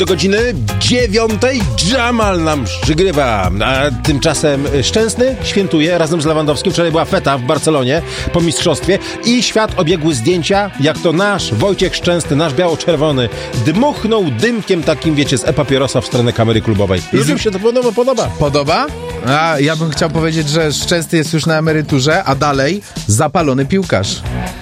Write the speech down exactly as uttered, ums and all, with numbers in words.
Do godziny dziewiątej Jamal nam przygrywa, a tymczasem Szczęsny świętuje razem z Lewandowskim. Wczoraj była feta w Barcelonie po mistrzostwie i świat obiegły zdjęcia, jak to nasz Wojciech Szczęsny, nasz biało-czerwony, dmuchnął dymkiem takim, wiecie, z e-papierosa w stronę kamery klubowej. Ludziom się to podoba, podoba. Podoba? A ja bym chciał powiedzieć, że Szczęsny jest już na emeryturze, a dalej zapalony piłkarz.